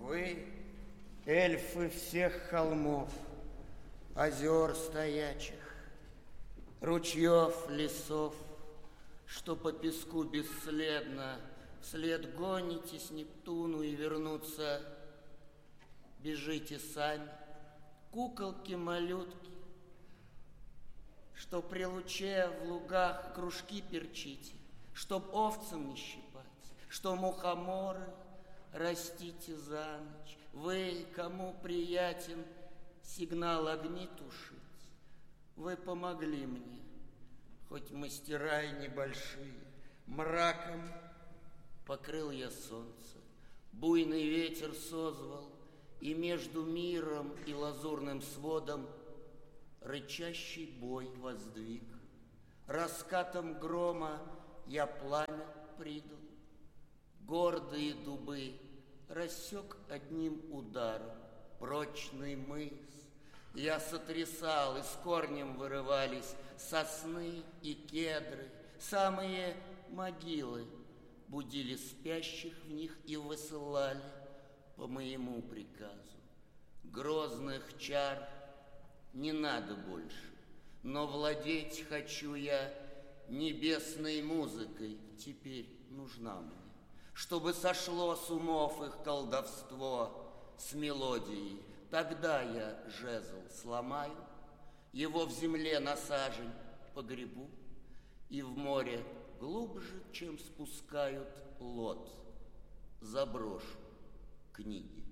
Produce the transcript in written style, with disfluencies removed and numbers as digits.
Вы эльфы всех холмов, озер стоячих, ручьев, лесов, что по песку бесследно вслед гонитесь Нептуну и вернуться бежите сами, куколки-малютки, что при луче в лугах кружки перчите, чтоб овцам не щипать, что мухоморы растите за ночь. Вы, кому приятен сигнал огни тушить, вы помогли мне, хоть мастера и небольшие. Мраком покрыл я солнце, буйный ветер созвал, и между миром и лазурным сводом рычащий бой воздвиг. Раскатом грома я пламя придал, гордые дубы рассек одним ударом. Прочный мыс я сотрясал, и с корнем вырывались сосны и кедры. Самые могилы будили спящих в них и высылали по моему приказу. Грозных чар не надо больше, но владеть хочу я небесной музыкой, теперь нужна мне, чтобы сошло с умов их колдовство с мелодией. Тогда я жезл сломаю, его в земле на сажень погребу, и в море глубже, чем спускают лод, заброшу книги.